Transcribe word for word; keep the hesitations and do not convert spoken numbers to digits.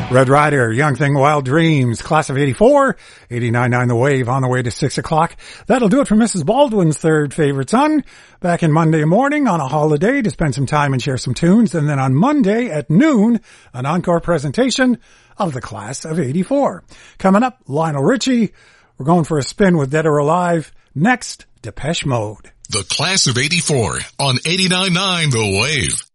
Red Rider, Young Thing, Wild Dreams, Class of eighty-four, eighty-nine point nine The Wave, on the way to six o'clock. That'll do it for Missus Baldwin's third favorite son. Back in Monday morning on a holiday to spend some time and share some tunes. And then on Monday at noon, an encore presentation of the Class of eighty-four. Coming up, Lionel Richie. We're going for a spin with Dead or Alive. Next, Depeche Mode. The Class of eighty-four on eighty-nine point nine The Wave.